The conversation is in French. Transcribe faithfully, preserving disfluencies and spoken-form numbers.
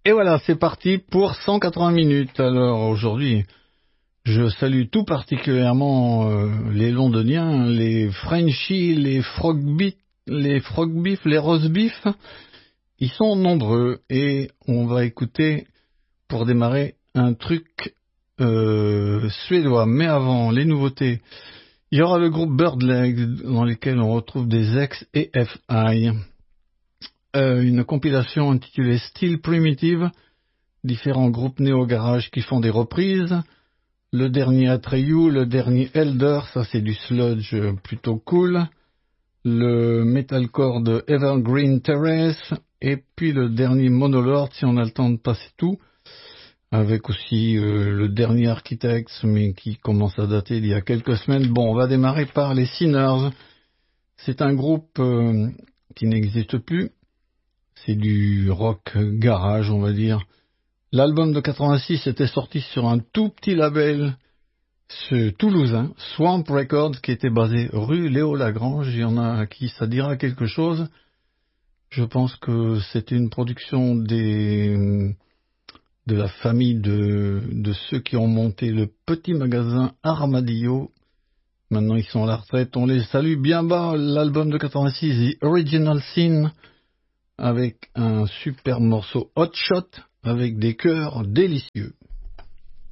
Et voilà, c'est parti pour cent quatre-vingts minutes. Alors aujourd'hui, je salue tout particulièrement euh, les Londoniens, les Frenchies, les Frog Beef, les Frog Beef, les Roast Beef. Ils sont nombreux et on va écouter pour démarrer un truc euh, suédois. Mais avant, les nouveautés. Il y aura le groupe Birdleg dans lequel on retrouve des ex et F I. Euh, une compilation intitulée Still Primitive, différents groupes néo-garage qui font des reprises. Le dernier Atreyu, le dernier Elder, ça c'est du sludge plutôt cool. Le metalcore de Evergreen Terrace, et puis le dernier Monolord, si on a le temps de passer tout, avec aussi euh, le dernier Architects, mais qui commence à dater d'il y a quelques semaines. Bon, on va démarrer par les Sinners. C'est un groupe euh, qui n'existe plus. C'est du rock garage, on va dire. L'album de quatre-vingt-six était sorti sur un tout petit label ce toulousain, Swamp Records, qui était basé rue Léo Lagrange. Il y en a à qui ça dira quelque chose. Je pense que c'était une production des, de la famille de, de ceux qui ont monté le petit magasin Armadillo. Maintenant, ils sont à la retraite. On les salue bien bas. L'album de quatre-vingt-six, The Original Sin, avec un super morceau Hot Shot, avec des chœurs délicieux.